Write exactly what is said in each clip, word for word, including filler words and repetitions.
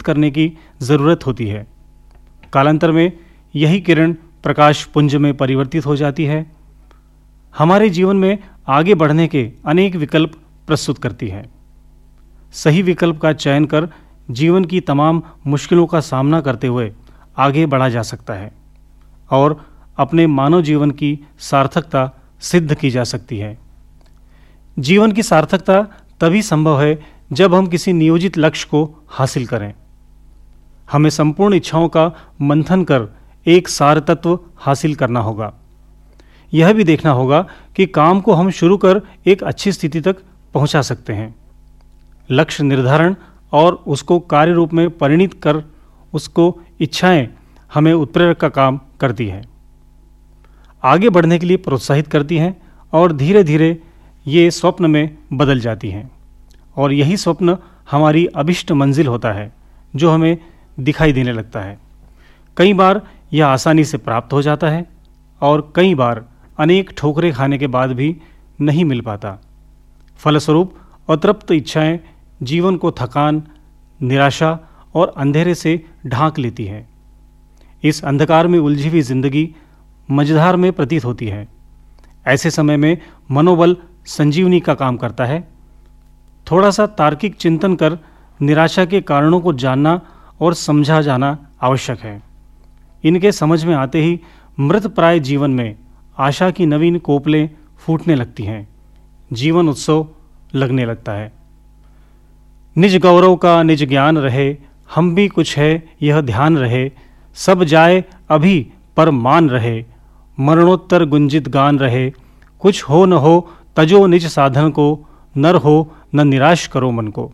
करने की ज़रूरत होती है। कालांतर में यही किरण प्रकाश पुंज में परिवर्तित हो जाती है, हमारे जीवन में आगे बढ़ने के अनेक विकल्प प्रस्तुत करती है। सही विकल्प का चयन कर जीवन की तमाम मुश्किलों का सामना करते हुए आगे बढ़ा जा सकता है और अपने मानव जीवन की सार्थकता सिद्ध की जा सकती है। जीवन की सार्थकता तभी संभव है जब हम किसी नियोजित लक्ष्य को हासिल करें। हमें संपूर्ण इच्छाओं का मंथन कर एक सार तत्व हासिल करना होगा। यह भी देखना होगा कि काम को हम शुरू कर एक अच्छी स्थिति तक पहुंचा सकते हैं। लक्ष्य निर्धारण और उसको कार्य रूप में परिणित कर उसको इच्छाएं हमें उत्प्रेरक का काम करती है, आगे बढ़ने के लिए प्रोत्साहित करती हैं और धीरे धीरे ये स्वप्न में बदल जाती हैं और यही स्वप्न हमारी अभिष्ट मंजिल होता है जो हमें दिखाई देने लगता है। कई बार यह आसानी से प्राप्त हो जाता है और कई बार अनेक ठोकरें खाने के बाद भी नहीं मिल पाता। फलस्वरूप अतृप्त इच्छाएं जीवन को थकान, निराशा और अंधेरे से ढांक लेती है। इस अंधकार में उलझी हुई जिंदगी मझधार में प्रतीत होती है। ऐसे समय में मनोबल संजीवनी का काम करता है। थोड़ा सा तार्किक चिंतन कर निराशा के कारणों को जानना और समझा जाना आवश्यक है। इनके समझ में आते ही मृत प्राय जीवन में आशा की नवीन कोपलें फूटने लगती हैं, जीवन उत्सव लगने लगता है। निज गौरव का निज ज्ञान रहे, हम भी कुछ है यह ध्यान रहे, सब जाए अभी पर मान रहे, मरणोत्तर गुंजित गान रहे, कुछ हो न हो तजो निज साधन को, नर हो न निराश करो मन को।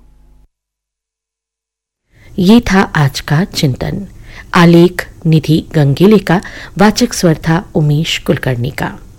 ये था आज का चिंतन। आलेख निधि गंगेले का, वाचक स्वर था उमेश कुलकर्णी का।